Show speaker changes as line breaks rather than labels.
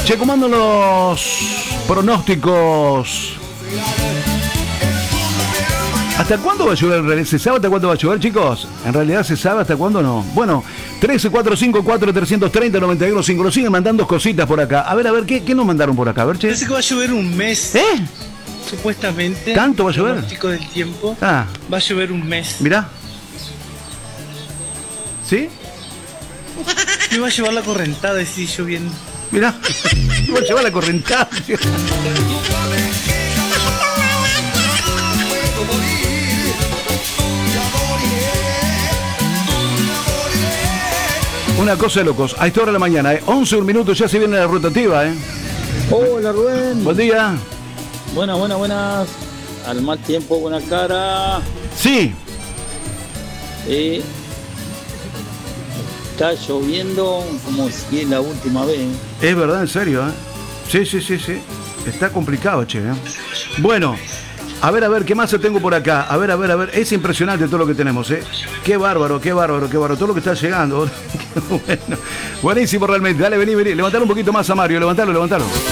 Che, ¿cómo andan los pronósticos? ¿Hasta cuándo va a llover en realidad? ¿Se sabe hasta cuándo va a llover, chicos? En realidad se sabe hasta cuándo no. Bueno, 134543309155. Nos siguen mandando cositas por acá. A ver, ¿qué nos mandaron por acá? A ver, che.
Parece que va a llover un mes. Supuestamente.
¿Tanto va a llover?
Pronóstico del tiempo.
Va
a llover un mes.
Mirá. ¿Sí?
Me va a llevar la correntada y sigue lloviendo.
Mirá. Me va a llevar la correntada. Una cosa de locos, a esta hora de la mañana, 11 minutos, ya se viene la rotativa,
Hola Rubén.
Buen día.
Buenas. Al mal tiempo, buena cara.
Sí.
Está lloviendo como si es la última vez.
Es verdad, en serio, Sí. Está complicado, che, Bueno. A ver, ¿qué más tengo por acá? A ver, es impresionante todo lo que tenemos, Qué bárbaro, todo lo que está llegando. Bueno, buenísimo realmente, dale, vení, levantalo un poquito más a Mario, levantalo.